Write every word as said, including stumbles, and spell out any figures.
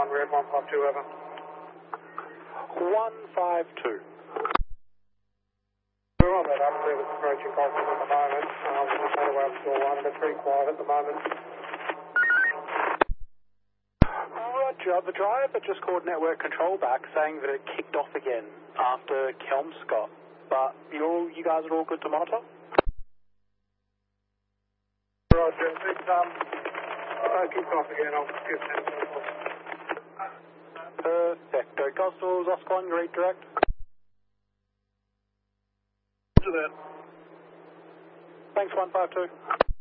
one, red one five two, over. one five two. We're on that up there with approaching Cosmo at the moment. Um, we're on the way up to one, but pretty quiet at the moment. Roger, the driver just called network control back saying that it kicked off again after Kelmscott, but you're all, you guys are all good to monitor? Roger, it's, um, uh, kicked off again, I'll give them a call. Perfecto. Gospels, Oscar one, you're eight direct? To that. Thanks, one five two.